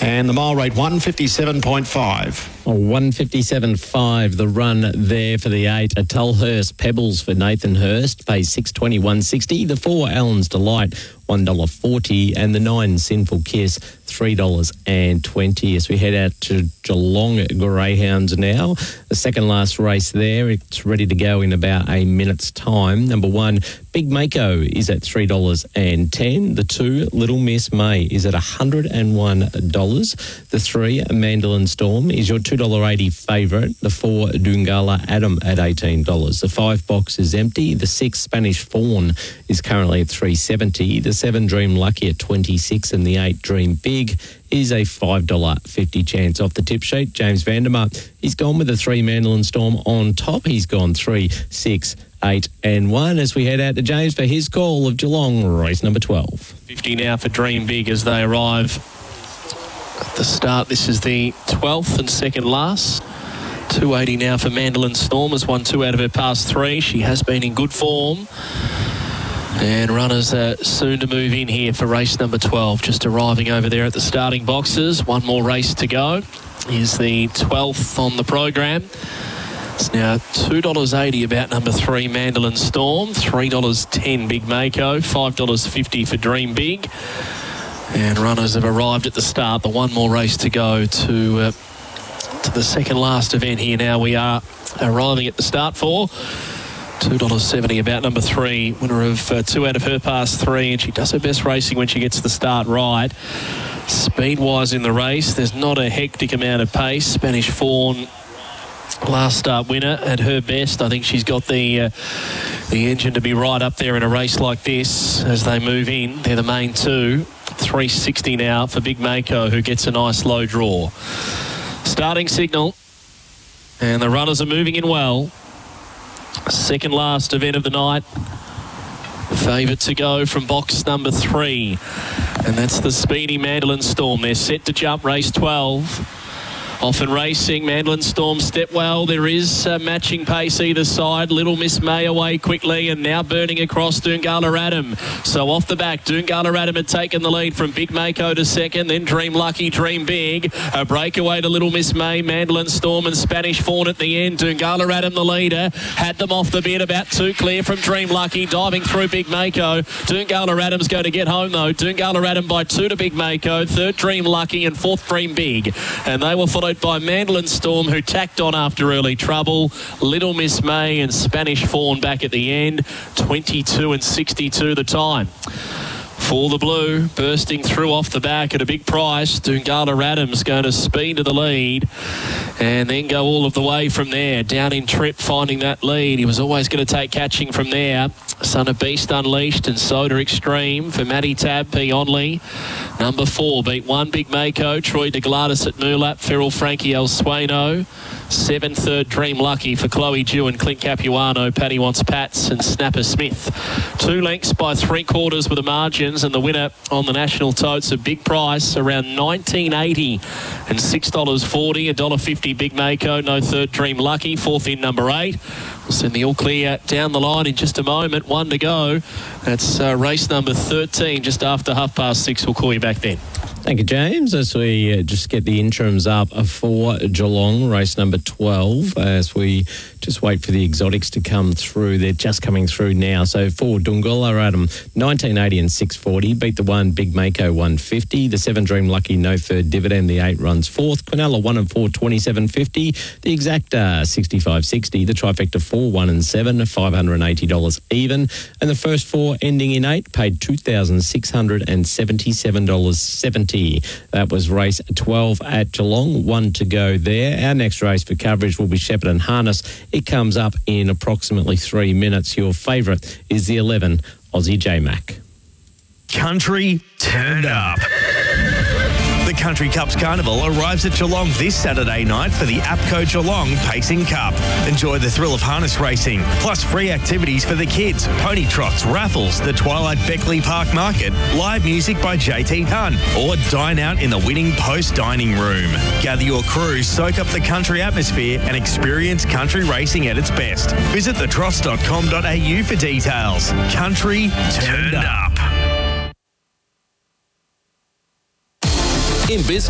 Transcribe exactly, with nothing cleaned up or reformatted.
And the mile rate, one fifty-seven point five. Oh, one fifty-seven point five, the run there for the eight. A Tulhurst Pebbles for Nathan Hurst, pays six twenty-one sixty. The four, Allen's Delight, one dollar forty. And the nine, Sinful Kiss, three dollars twenty. As we head out to Geelong Greyhounds now. The second last race there, it's ready to go in about a minute's time. Number one, Big Mako is at three dollars ten. The two, Little Miss May, is at one hundred one dollars. The three, Mandolin Storm, is your two dollars eighty favourite. The four, Dungala Adam, at eighteen dollars. The five, Box is empty. The six, Spanish Fawn, is currently at three dollars seventy. The seven, Dream Lucky, at twenty-six dollars. And the eight, Dream Big, is a five dollars fifty chance off the tip sheet. James Vandermeer, he's gone with the three, Mandolin Storm on top. He's gone three, six, eight and one as we head out to James for his call of Geelong race number twelve. fifty now for Dream Big as they arrive at the start. This is the twelfth and second last. two eighty now for Mandolin Storm, has won two out of her past three. She has been in good form. And runners are soon to move in here for race number twelve. Just arriving over there at the starting boxes. One more race to go. Here's the twelfth on the program. It's now two dollars eighty about number three, Mandolin Storm. three dollars ten, Big Mako. five dollars fifty for Dream Big. And runners have arrived at the start. The one more race to go to, uh, to the second last event here. Now we are arriving at the start for two dollars seventy about number three, winner of uh, two out of her past three, and she does her best racing when she gets the start right. Speed-wise in the race, there's not a hectic amount of pace. Spanish Fawn, last start winner, at her best. I think she's got the uh, the engine to be right up there in a race like this as they move in. They're the main two. three sixty now for Big Mako, who gets a nice low draw. Starting signal, and the runners are moving in well. Second last event of the night. Favourite to go from box number three. And that's the speedy Mandolin Storm. They're set to jump race twelve. Off and racing, Mandolin Storm step well. There is uh, matching pace either side. Little Miss May away quickly and now burning across Dungala Adam. So off the back, Dungala Adam had taken the lead from Big Mako to second, then Dream Lucky, Dream Big. A breakaway to Little Miss May, Mandolin Storm and Spanish Fawn at the end. Dungala Adam, the leader, had them off the bit, about two clear from Dream Lucky, diving through Big Mako. Dungala Adam's going to get home though. Dungala Adam by two to Big Mako, third Dream Lucky and fourth Dream Big. And they were followed by Mandolin Storm, who tacked on after early trouble. Little Miss May and Spanish Fawn back at the end. twenty-two and sixty-two the time. For the blue, bursting through off the back at a big price. Dungala Adams going to speed to the lead and then go all of the way from there. Down in trip, finding that lead. He was always going to take catching from there. Son of Beast Unleashed and Soda Extreme for Matty Tab, P. Onley. Number four, beat one, Big Mako. Troy de Gladys at Moolap. Feral Frankie El Sueno. Seven, third, Dream Lucky for Chloe Dew and Clint Capuano. Paddy Wants Pats and Snapper Smith. Two lengths by three quarters with the margins, and the winner on the national totes, a big price, around nineteen eighty and six dollars forty. one dollar fifty Big Mako. No third, Dream Lucky. Fourth in, number eight. We'll send the all clear down the line in just a moment. One to go. That's uh, race number thirteen, just after half past six. We'll call you back then. Thank you, James. As we uh, just get the interims up for Geelong, race number twelve, as we just wait for the exotics to come through. They're just coming through now. So for Dungala Adam, nineteen eighty and six forty. Beat the one, Big Mako, one fifty. The seven, Dream Lucky, no third dividend. The eight runs fourth. Quinella, one and four, twenty-seven fifty. The Exacta, sixty-five sixty. The trifecta, four, one and seven, five hundred eighty dollars even. And the first four ending in eight paid two thousand six hundred seventy-seven dollars seventy. That was race twelve at Geelong. One to go there. Our next race for coverage will be Shepherd and Harness. It comes up in approximately three minutes. Your favourite is the eleven, Aussie J-Mac. Country turned up. The Country Cups Carnival arrives at Geelong this Saturday night for the APCO Geelong Pacing Cup. Enjoy the thrill of harness racing, plus free activities for the kids, pony trots, raffles, the Twilight Beckley Park Market, live music by J T Hunn, or dine out in the winning Post Dining Room. Gather your crew, soak up the country atmosphere and experience country racing at its best. Visit the trots dot com dot a u for details. Country turned up. In business.